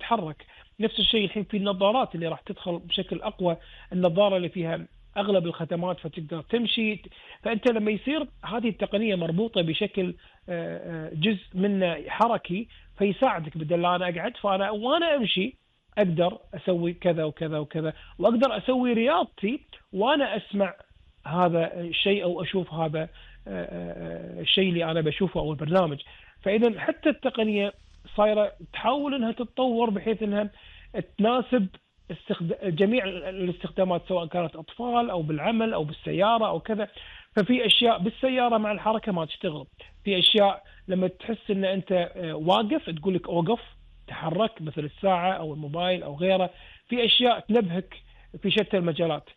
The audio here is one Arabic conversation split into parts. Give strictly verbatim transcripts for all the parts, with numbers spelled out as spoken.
تتحرك. نفس الشيء الحين في النظارات اللي راح تدخل بشكل اقوى، النظاره اللي فيها اغلب الخدمات فتقدر تمشي. فانت لما يصير هذه التقنيه مربوطه بشكل جزء منه حركي، فيساعدك بدل لا انا اقعد، فانا وانا امشي اقدر اسوي كذا وكذا وكذا، واقدر اسوي رياضتي وانا اسمع هذا الشيء او اشوف هذا الشيء اللي انا بشوفه او البرنامج. فاذا حتى التقنيه صايره تحاول انها تتطور بحيث انها تناسب جميع الاستخدامات، سواء كانت اطفال او بالعمل او بالسياره او كذا. ففي اشياء بالسياره مع الحركه ما تشتغل، في اشياء لما تحس ان انت واقف تقول لك اوقف تحرك، مثل الساعه او الموبايل او غيره. في اشياء تنبهك في شتى المجالات.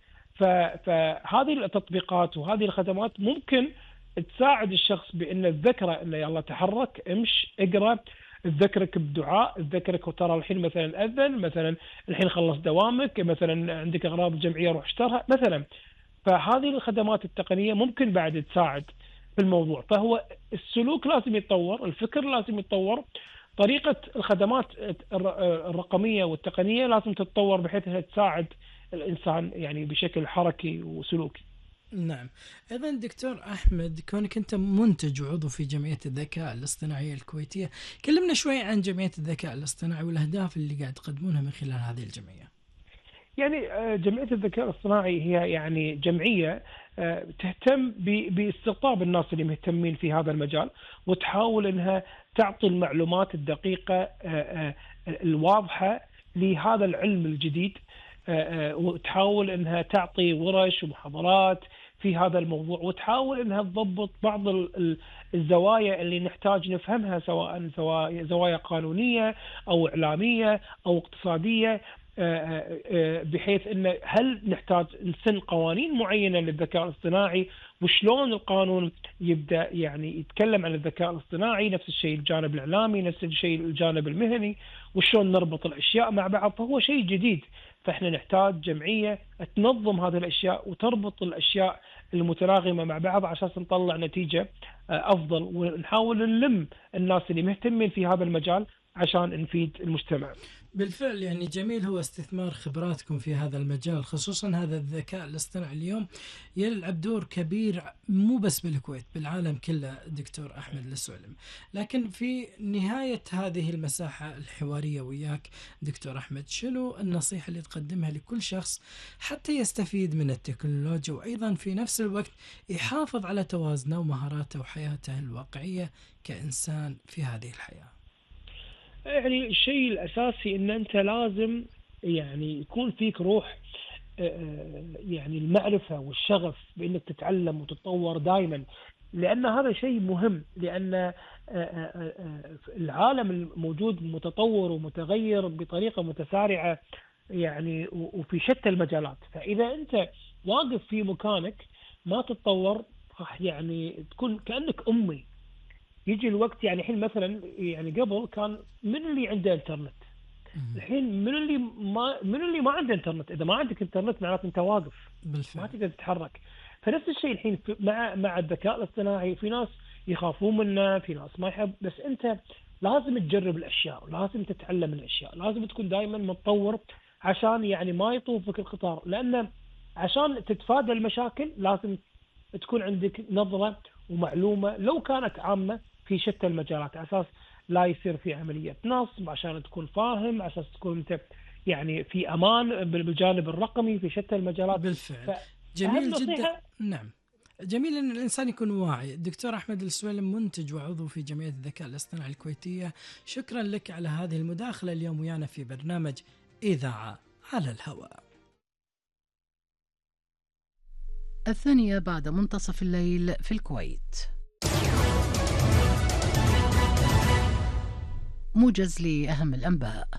فهذه التطبيقات وهذه الخدمات ممكن تساعد الشخص بان تذكره انه يلا تحرك، امش، اقرا، تذكرك بدعاء، تذكرك وترى الحين مثلا اذن، مثلا الحين خلص دوامك، مثلا عندك اغراض الجمعيه روح اشترها مثلا. فهذه الخدمات التقنيه ممكن بعد تساعد في الموضوع. فهو السلوك لازم يتطور، الفكر لازم يتطور، طريقه الخدمات الرقميه والتقنيه لازم تتطور بحيث انها تساعد الانسان يعني بشكل حركي وسلوكي. نعم. ايضا دكتور احمد، كونك انت منتج وعضو في جمعيه الذكاء الاصطناعي الكويتيه، كلمنا شوي عن جمعيه الذكاء الاصطناعي والاهداف اللي قاعد تقدمونها من خلال هذه الجمعيه. يعني جمعيه الذكاء الاصطناعي هي يعني جمعيه تهتم باستقطاب الناس اللي مهتمين في هذا المجال، وتحاول انها تعطي المعلومات الدقيقه الواضحه لهذا العلم الجديد، وتحاول انها تعطي ورش ومحاضرات في هذا الموضوع، وتحاول انها تضبط بعض الزوايا اللي نحتاج نفهمها، سواء زوايا قانونيه او اعلاميه او اقتصاديه، بحيث ان هل نحتاج نسن قوانين معينه للذكاء الاصطناعي، وشلون القانون يبدا يعني يتكلم عن الذكاء الاصطناعي، نفس الشيء الجانب الاعلامي، نفس الشيء الجانب المهني، وشلون نربط الاشياء مع بعض. فهو شيء جديد، فاحنا نحتاج جمعيه تنظم هذه الاشياء وتربط الاشياء المتراغمه مع بعض عشان نطلع نتيجه افضل، ونحاول نلم الناس اللي مهتمين في هذا المجال عشان نفيد المجتمع. بالفعل يعني جميل هو استثمار خبراتكم في هذا المجال، خصوصا هذا الذكاء الاصطناعي اليوم يلعب دور كبير مو بس بالكويت، بالعالم كله دكتور أحمد السعلم. لكن في نهاية هذه المساحة الحوارية وياك دكتور أحمد، شنو النصيحة اللي تقدمها لكل شخص حتى يستفيد من التكنولوجيا وأيضا في نفس الوقت يحافظ على توازنه ومهاراته وحياته الواقعية كإنسان في هذه الحياة؟ يعني الشيء الأساسي إن أنت لازم يعني يكون فيك روح يعني المعرفة والشغف بإنك تتعلم وتتطور دائما، لأن هذا شيء مهم، لأن العالم الموجود متطور ومتغير بطريقة متسارعة يعني وفي شتى المجالات. فإذا أنت واقف في مكانك ما تتطور راح يعني تكون كأنك أمي. يجي الوقت يعني الحين مثلا يعني قبل كان من اللي عنده انترنت، الحين من اللي ما من اللي ما عنده انترنت. اذا ما عندك انترنت معناته انت واقف بالفعل. ما تقدر تتحرك. فنفس الشيء الحين مع مع الذكاء الاصطناعي، في ناس يخافون منه، في ناس ما يحب، بس انت لازم تجرب الاشياء، لازم تتعلم الاشياء، لازم تكون دائما متطور عشان يعني ما يطوفك القطار. لان عشان تتفادى المشاكل لازم تكون عندك نظرة ومعلومة لو كانت عامة في شتى المجالات، على اساس لا يصير في عمليه نصب، عشان تكون فاهم، على اساس تكون انت يعني في امان بالجانب الرقمي في شتى المجالات. بالفعل. جميل جدا. نعم، جميل ان الانسان يكون واعي. دكتور احمد السويلم، منتج وعضو في جمعيه الذكاء الاصطناعي الكويتيه، شكرا لك على هذه المداخله اليوم ويانا في برنامج اذاعه على الهواء. الثانيه بعد منتصف الليل في الكويت. موجز لأهم الأنباء.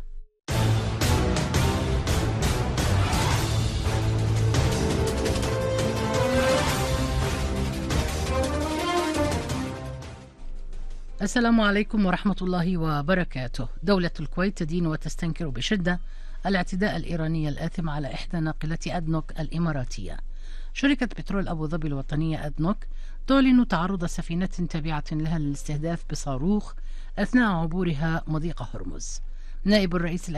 السلام عليكم ورحمة الله وبركاته. دولة الكويت تدين وتستنكر بشدة الاعتداء الإيراني الآثم على إحدى ناقلات أدنوك الإماراتية. شركة بترول أبو ظبي الوطنية أدنوك تعلن تعرض سفينة تابعة لها للاستهداف بصاروخ أثناء عبورها مضيق هرمز. نائب الرئيس